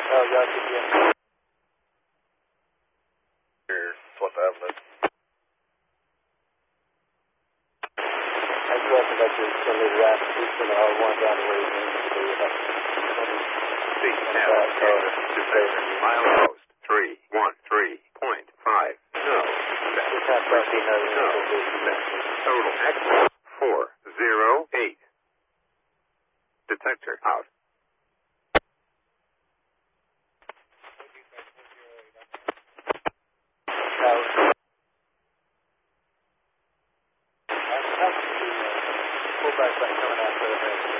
Oh, yeah, yeah. Here's what the happened. I do have to let you send me that. Please send R1 down to where you need to be. Milepost 313.5. No. Total access 408. Detector out. Full back coming out there.